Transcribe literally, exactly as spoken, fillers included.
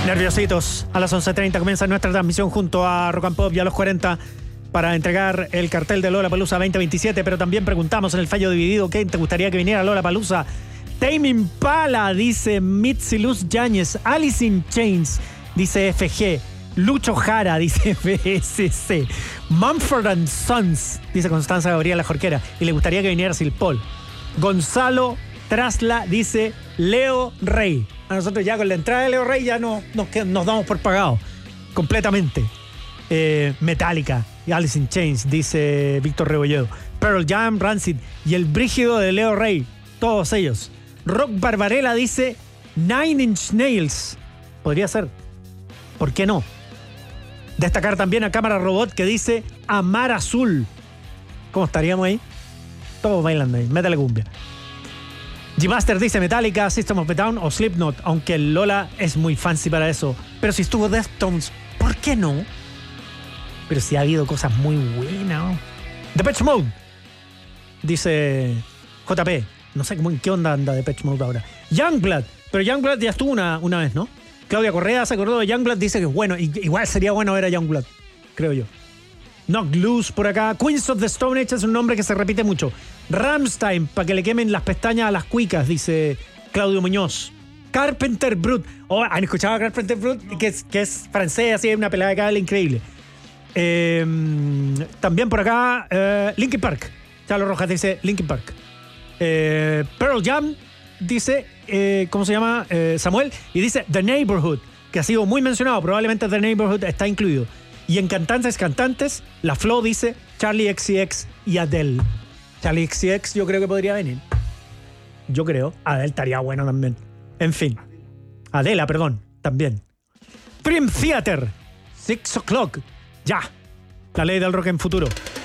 Nerviositos, a las once treinta comienza nuestra transmisión junto a Rock and Pop y a los cuarenta para entregar el cartel de Lollapalooza veinte veintisiete, pero también preguntamos en el fallo dividido ¿qué te gustaría que viniera a Lollapalooza? Tame Impala, dice Mitzi Luz Yáñez. Alice in Chains, dice F G. Lucho Jara, dice F S C. Mumford and Sons, dice Constanza Gabriela Jorquera, y le gustaría que viniera Silpol. Gonzalo Trasla, dice Leo Rey. A nosotros ya con la entrada de Leo Rey ya no, nos, nos damos por pagado completamente. Eh, Metallica y Alice in Chains, dice Víctor Rebolledo. Pearl Jam, Rancid y el brígido de Leo Rey, todos ellos. Rock Barbarella dice Nine Inch Nails. Podría ser. ¿Por qué no? Destacar también a Cámara Robot que dice Amar Azul. ¿Cómo estaríamos ahí? Todos bailando ahí. Métale cumbia. G-Master dice Metallica, System of a Down o Slipknot, aunque el Lola es muy fancy para eso. Pero si estuvo Deftones, ¿por qué no? Pero si ha habido cosas muy buenas. Depeche Mode, dice J P. No sé cómo, en qué onda anda Depeche Mode ahora. Youngblood, pero Youngblood ya estuvo una, una vez, ¿no? Claudia Correa se acordó de Youngblood, dice que es bueno. Igual sería bueno ver a Youngblood, creo yo. Knocked Loose por acá. Queens of the Stone Age es un nombre que se repite mucho. Rammstein, para que le quemen las pestañas a las cuicas, dice Claudio Muñoz. Carpenter Brut. Oh, ¿han escuchado a Carpenter Brut? No. Que, es, que es francés, así, una pelada de cable increíble. Eh, también por acá, eh, Linkin Park. Chalo Rojas dice Linkin Park. Eh, Pearl Jam dice, eh, ¿cómo se llama? Eh, Samuel. Y dice The Neighborhood, que ha sido muy mencionado. Probablemente The Neighborhood está incluido. Y en cantantes, cantantes, la Flo dice Charlie X C X y Adele. Charlie X C X yo creo que podría venir. Yo creo. Adele estaría bueno también. En fin. Adela, perdón, también. Dream Theater. Six O'Clock. Ya. La ley del rock en futuro.